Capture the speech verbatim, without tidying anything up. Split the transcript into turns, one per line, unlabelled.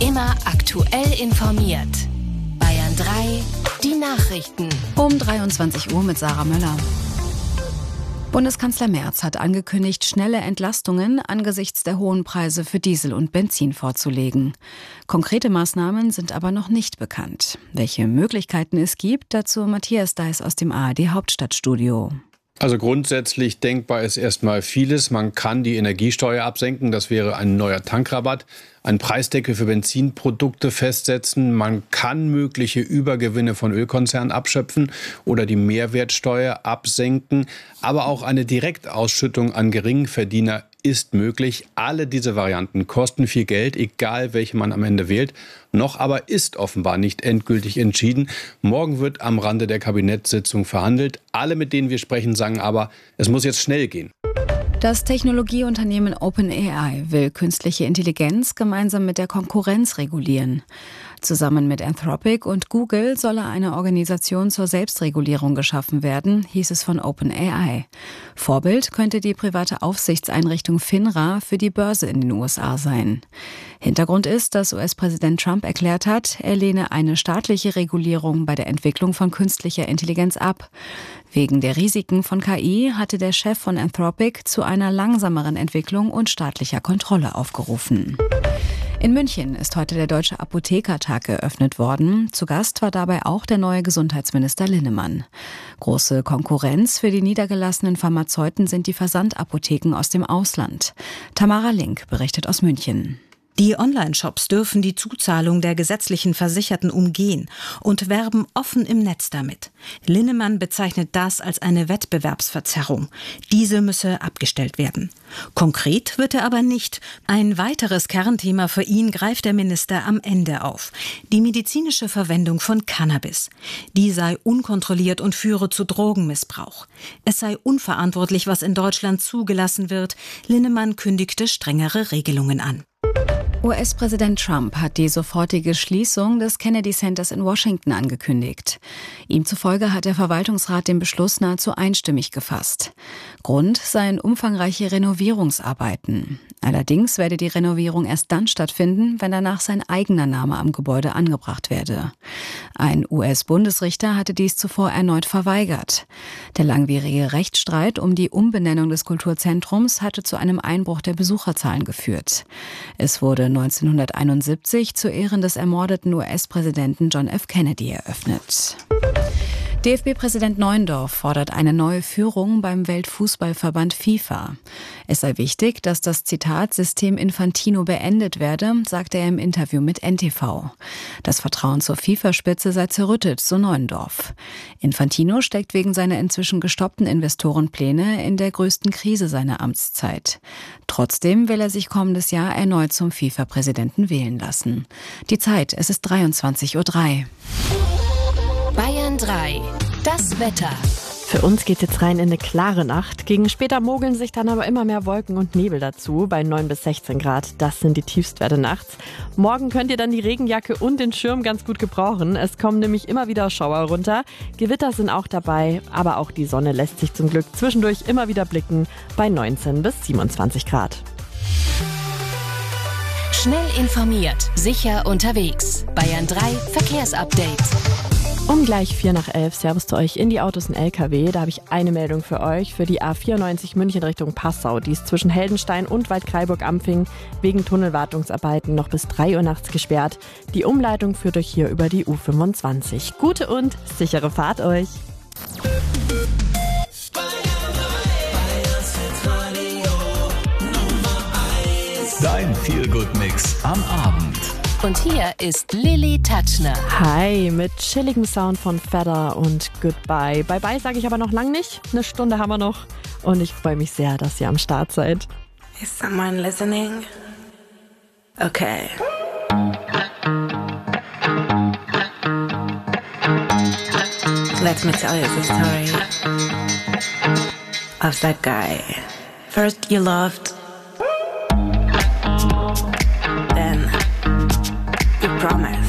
Immer aktuell informiert. Bayern drei, die Nachrichten.
Um dreiundzwanzig Uhr mit Sarah Möller. Bundeskanzler Merz hat angekündigt, schnelle Entlastungen angesichts der hohen Preise für Diesel und Benzin vorzulegen. Konkrete Maßnahmen sind aber noch nicht bekannt. Welche Möglichkeiten es gibt, dazu Matthias Deiß aus dem A R D-Hauptstadtstudio.
Also grundsätzlich denkbar ist erstmal vieles. Man kann die Energiesteuer absenken, das wäre ein neuer Tankrabatt, einen Preisdeckel für Benzinprodukte festsetzen. Man kann mögliche Übergewinne von Ölkonzernen abschöpfen oder die Mehrwertsteuer absenken. Aber auch eine Direktausschüttung an Geringverdiener ist möglich. Alle diese Varianten kosten viel Geld, egal welche man am Ende wählt. Noch aber ist offenbar nicht endgültig entschieden. Morgen wird am Rande der Kabinettssitzung verhandelt. Alle, mit denen wir sprechen, sagen aber, es muss jetzt schnell gehen.
Das Technologieunternehmen OpenAI will künstliche Intelligenz gemeinsam mit der Konkurrenz regulieren. Zusammen mit Anthropic und Google solle eine Organisation zur Selbstregulierung geschaffen werden, hieß es von OpenAI. Vorbild könnte die private Aufsichtseinrichtung FINRA für die Börse in den U S A sein. Hintergrund ist, dass U S-Präsident Trump erklärt hat, er lehne eine staatliche Regulierung bei der Entwicklung von künstlicher Intelligenz ab. Wegen der Risiken von K I hatte der Chef von Anthropic zu einer langsameren Entwicklung und staatlicher Kontrolle aufgerufen. In München ist heute der Deutsche Apothekertag eröffnet worden. Zu Gast war dabei auch der neue Gesundheitsminister Linnemann. Große Konkurrenz für die niedergelassenen Pharmazeuten sind die Versandapotheken aus dem Ausland. Tamara Link berichtet aus München.
Die Online-Shops dürfen die Zuzahlung der gesetzlichen Versicherten umgehen und werben offen im Netz damit. Linnemann bezeichnet das als eine Wettbewerbsverzerrung. Diese müsse abgestellt werden. Konkret wird er aber nicht. Ein weiteres Kernthema für ihn greift der Minister am Ende auf. Die medizinische Verwendung von Cannabis. Die sei unkontrolliert und führe zu Drogenmissbrauch. Es sei unverantwortlich, was in Deutschland zugelassen wird. Linnemann kündigte strengere Regelungen an.
U S-Präsident Trump hat die sofortige Schließung des Kennedy Centers in Washington angekündigt. Ihm zufolge hat der Verwaltungsrat den Beschluss nahezu einstimmig gefasst. Grund seien umfangreiche Renovierungsarbeiten. Allerdings werde die Renovierung erst dann stattfinden, wenn danach sein eigener Name am Gebäude angebracht werde. Ein U S-Bundesrichter hatte dies zuvor erneut verweigert. Der langwierige Rechtsstreit um die Umbenennung des Kulturzentrums hatte zu einem Einbruch der Besucherzahlen geführt. Es wurde neunzehnhunderteinundsiebzig zu Ehren des ermordeten U S-Präsidenten John F. Kennedy eröffnet. D F B-Präsident Neuendorf fordert eine neue Führung beim Weltfußballverband FIFA. Es sei wichtig, dass das, Zitat, System Infantino beendet werde, sagte er im Interview mit N T V. Das Vertrauen zur FIFA-Spitze sei zerrüttet, so Neuendorf. Infantino steckt wegen seiner inzwischen gestoppten Investorenpläne in der größten Krise seiner Amtszeit. Trotzdem will er sich kommendes Jahr erneut zum FIFA-Präsidenten wählen lassen. Die Zeit, es ist dreiundzwanzig Uhr drei.
Bayern drei, das Wetter.
Für uns geht jetzt rein in eine klare Nacht. Gegen später mogeln sich dann aber immer mehr Wolken und Nebel dazu. Bei neun bis sechzehn Grad, das sind die Tiefstwerte nachts. Morgen könnt ihr dann die Regenjacke und den Schirm ganz gut gebrauchen. Es kommen nämlich immer wieder Schauer runter. Gewitter sind auch dabei, aber auch die Sonne lässt sich zum Glück zwischendurch immer wieder blicken bei neunzehn bis siebenundzwanzig Grad.
Schnell informiert, sicher unterwegs. Bayern drei Verkehrsupdate.
Um gleich vier nach elf, Servus zu euch in die Autos und L K W. Da habe ich eine Meldung für euch für die A vierundneunzig München Richtung Passau. Die ist zwischen Heldenstein und Waldkraiburg-Ampfing wegen Tunnelwartungsarbeiten noch bis drei Uhr nachts gesperrt. Die Umleitung führt euch hier über die U fünfundzwanzig. Gute und sichere Fahrt euch!
Dein Feel-Good-Mix am Abend.
Und hier ist Lilly Tatschner.
Hi, mit chilligem Sound von Fedder und Goodbye. Bye-bye sage ich aber noch lang nicht. Eine Stunde haben wir noch. Und ich freue mich sehr, dass ihr am Start seid.
Is someone listening? Okay. Let me tell you the story of that guy. First you loved, then you promised.